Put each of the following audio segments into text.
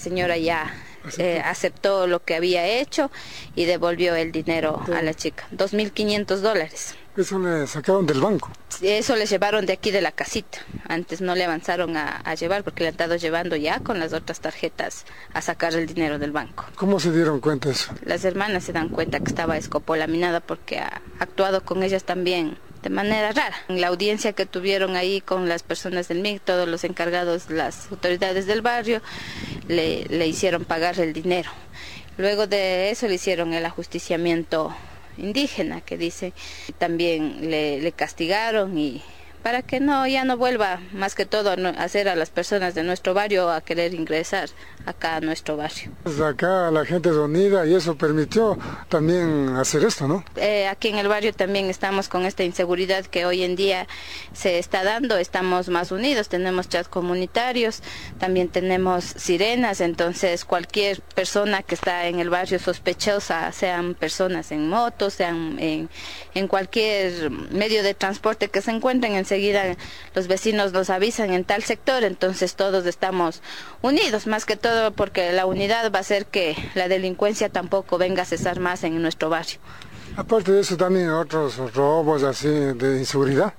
señora ya aceptó lo que había hecho y devolvió el dinero a la chica, $2.500. Eso le sacaron del banco. Eso le llevaron de aquí de la casita. Antes no le avanzaron a llevar porque le han estado llevando ya con las otras tarjetas a sacar el dinero del banco. ¿Cómo se dieron cuenta de eso? Las hermanas se dan cuenta que estaba escopolaminada porque ha actuado con ellas también de manera rara. En la audiencia que tuvieron ahí con las personas del MIG, todos los encargados, las autoridades del barrio, le hicieron pagar el dinero. Luego de eso le hicieron el ajusticiamiento indígena, que dice, también le castigaron y para que ya no vuelva más que todo a hacer a las personas de nuestro barrio a querer ingresar acá a nuestro barrio. Pues acá la gente es unida y eso permitió también hacer esto, ¿no? Aquí en el barrio también estamos con esta inseguridad que hoy en día se está dando, estamos más unidos, tenemos chats comunitarios, también tenemos sirenas, entonces cualquier persona que está en el barrio sospechosa, sean personas en motos, sean en cualquier medio de transporte que se encuentren, enseguida los vecinos nos avisan en tal sector, entonces todos estamos unidos, más que todo porque la unidad va a hacer que la delincuencia tampoco venga a cesar más en nuestro barrio. Aparte de eso, también otros robos así de inseguridad.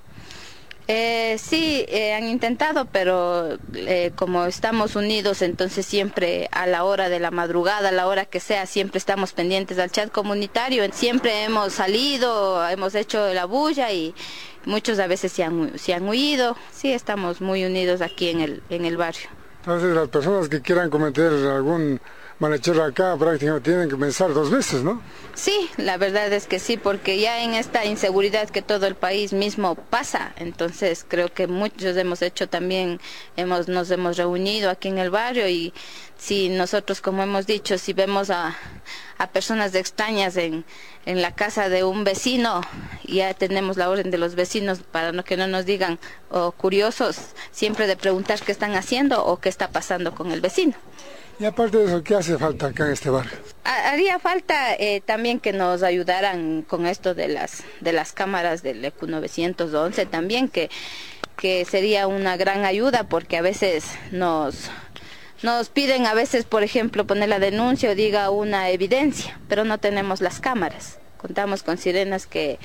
Sí, han intentado, pero como estamos unidos, entonces siempre a la hora de la madrugada, a la hora que sea, siempre estamos pendientes al chat comunitario. Siempre hemos salido, hemos hecho la bulla y muchos a veces se han huido. Sí, estamos muy unidos aquí en el barrio. Entonces las personas que quieran cometer algún malhechor acá prácticamente tienen que pensar dos veces, ¿no? Sí, la verdad es que sí, porque ya en esta inseguridad que todo el país mismo pasa, entonces creo que muchos hemos hecho también, nos hemos reunido aquí en el barrio y si nosotros, como hemos dicho, si vemos a personas extrañas en la casa de un vecino, ya tenemos la orden de los vecinos para que no nos digan, o curiosos, siempre de preguntar qué están haciendo o qué está pasando con el vecino. Y aparte de eso, ¿qué hace falta acá en este barrio? Haría falta también que nos ayudaran con esto de las cámaras del EQ 911 también, que sería una gran ayuda porque a veces nos piden a veces, por ejemplo, poner la denuncia o diga una evidencia, pero no tenemos las cámaras. Contamos con sirenas que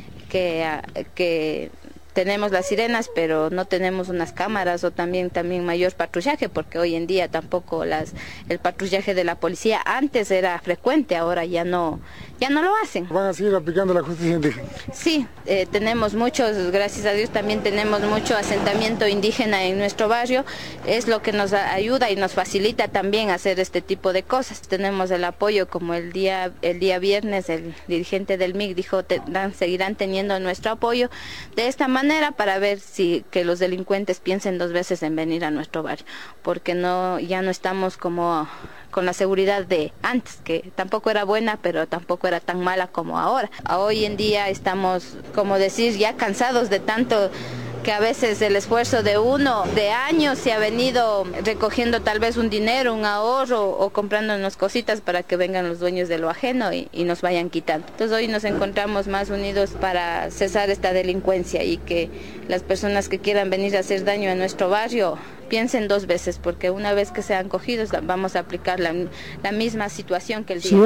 tenemos las sirenas, pero no tenemos unas cámaras o también mayor patrullaje, porque hoy en día tampoco el patrullaje de la policía antes era frecuente, ahora ya no lo hacen. ¿Van a seguir aplicando la justicia indígena? Sí, tenemos muchos, gracias a Dios también tenemos mucho asentamiento indígena en nuestro barrio, es lo que nos ayuda y nos facilita también hacer este tipo de cosas. Tenemos el apoyo, como el día viernes el dirigente del MIG dijo, seguirán teniendo nuestro apoyo de esta manera para ver que los delincuentes piensen dos veces en venir a nuestro barrio, porque ya no estamos como con la seguridad de antes, que tampoco era buena, pero tampoco era tan mala como ahora. Hoy en día estamos, como decir, ya cansados de tanto que a veces el esfuerzo de uno de años se ha venido recogiendo tal vez un dinero, un ahorro o comprándonos cositas para que vengan los dueños de lo ajeno y nos vayan quitando. Entonces hoy nos encontramos más unidos para cesar esta delincuencia y que las personas que quieran venir a hacer daño a nuestro barrio piensen dos veces, porque una vez que sean cogidos vamos a aplicar la misma situación que el día.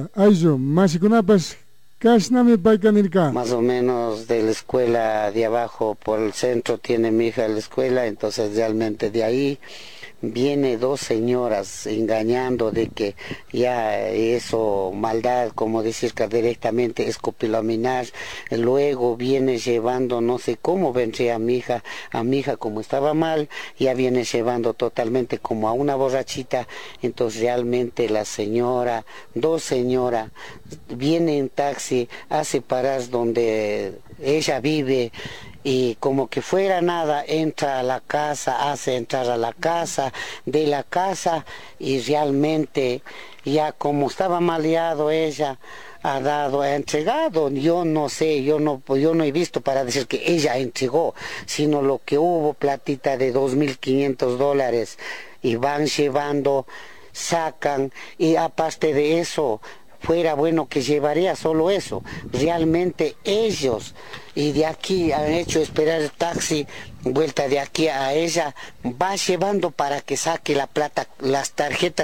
Más o menos de la escuela de abajo por el centro tiene mi hija la escuela, entonces realmente de ahí viene dos señoras engañando de que ya eso, maldad, como decir que directamente escopilaminar, luego viene llevando, no sé cómo vendría a mi hija como estaba mal, ya viene llevando totalmente como a una borrachita, entonces realmente la señora, dos señoras, viene en taxi, hace parar donde ella vive, y como que fuera nada, entra a la casa, hace entrar a la casa, de la casa, y realmente ya como estaba maleado ella, ha entregado, yo no sé, yo no he visto para decir que ella entregó, sino lo que hubo platita de $2.500, y van llevando, sacan, y aparte de eso, fuera bueno que llevaría solo eso, realmente ellos, y de aquí han hecho esperar el taxi, vuelta de aquí a ella, va llevando para que saque la plata, las tarjetas